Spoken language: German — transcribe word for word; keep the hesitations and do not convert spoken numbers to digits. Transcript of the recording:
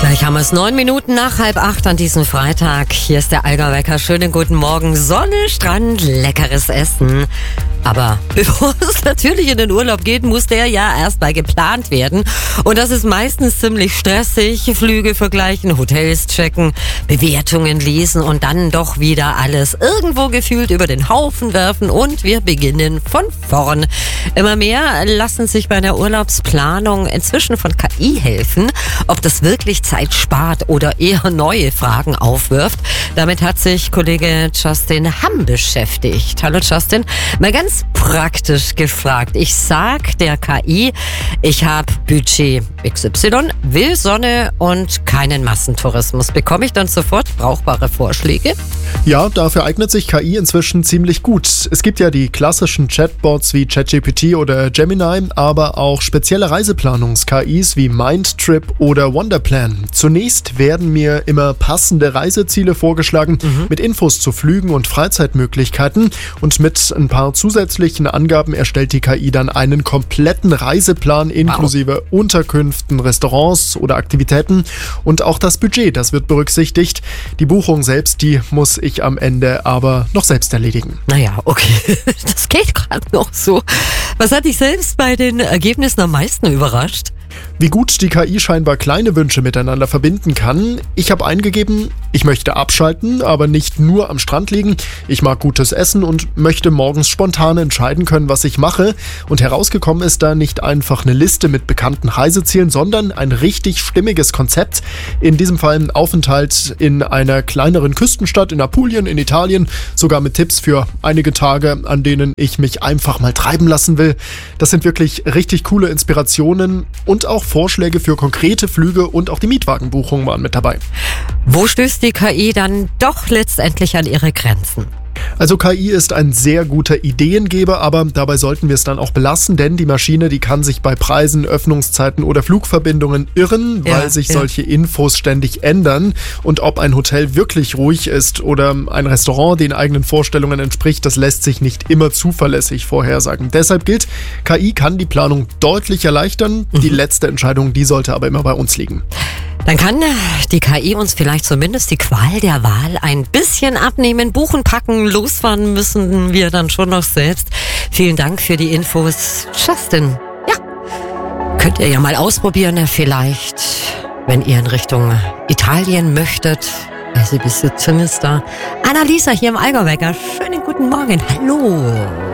Gleich haben wir es neun Minuten nach halb acht an diesem Freitag. Hier ist der Allgäu-Wecker. Schönen guten Morgen. Sonne, Strand, leckeres Essen. Aber bevor es natürlich in den Urlaub geht, muss der ja erstmal geplant werden. Und das ist meistens ziemlich stressig. Flüge vergleichen, Hotels checken, Bewertungen lesen und dann doch wieder alles irgendwo gefühlt über den Haufen werfen. Und wir beginnen von vorn. Immer mehr lassen sich bei der Urlaubsplanung inzwischen von K I helfen. Ob das wirklich Zeit spart oder eher neue Fragen aufwirft. Damit hat sich Kollege Justin Hamm beschäftigt. Hallo Justin, mal ganz praktisch gefragt. Ich sag der K I, ich habe Budget X Y, will Sonne und keinen Massentourismus. Bekomme ich dann sofort brauchbare Vorschläge? Ja, dafür eignet sich K I inzwischen ziemlich gut. Es gibt ja die klassischen Chatbots wie ChatGPT oder Gemini, aber auch spezielle Reiseplanungs-K Is wie Mindtrip oder Wonderplan. Zunächst werden mir immer passende Reiseziele vorgeschlagen, mhm. mit Infos zu Flügen und Freizeitmöglichkeiten, und mit ein paar zusätzlichen Angaben erstellt die K I dann einen kompletten Reiseplan inklusive wow. Unterkünften, Restaurants oder Aktivitäten, und auch das Budget, das wird berücksichtigt. Die Buchung selbst, die muss ich am Ende aber noch selbst erledigen. Naja, okay, das geht gerade noch so. Was hat dich selbst bei den Ergebnissen am meisten überrascht? Wie gut die K I scheinbar kleine Wünsche miteinander verbinden kann. Ich habe eingegeben, ich möchte abschalten, aber nicht nur am Strand liegen. Ich mag gutes Essen und möchte morgens spontan entscheiden können, was ich mache. Und herausgekommen ist da nicht einfach eine Liste mit bekannten Reisezielen, sondern ein richtig stimmiges Konzept. In diesem Fall ein Aufenthalt in einer kleineren Küstenstadt in Apulien in Italien, sogar mit Tipps für einige Tage, an denen ich mich einfach mal treiben lassen will. Das sind wirklich richtig coole Inspirationen und auch Vorschläge für konkrete Flüge, und auch die Mietwagenbuchungen waren mit dabei. Wo stößt die K I dann doch letztendlich an ihre Grenzen? Also K I ist ein sehr guter Ideengeber, aber dabei sollten wir es dann auch belassen, denn die Maschine, die kann sich bei Preisen, Öffnungszeiten oder Flugverbindungen irren, weil ja, sich ja. solche Infos ständig ändern. Und ob ein Hotel wirklich ruhig ist oder ein Restaurant den eigenen Vorstellungen entspricht, das lässt sich nicht immer zuverlässig vorhersagen. Deshalb gilt, K I kann die Planung deutlich erleichtern. Mhm. Die letzte Entscheidung, die sollte aber immer bei uns liegen. Dann kann die K I uns vielleicht zumindest die Qual der Wahl ein bisschen abnehmen. Buchen, packen, losfahren müssen wir dann schon noch selbst. Vielen Dank für die Infos, Justin. Ja, könnt ihr ja mal ausprobieren, vielleicht, wenn ihr in Richtung Italien möchtet. Also bis jetzt ist da Annalisa hier im Allgäu-Wecker. Schönen guten Morgen. Hallo.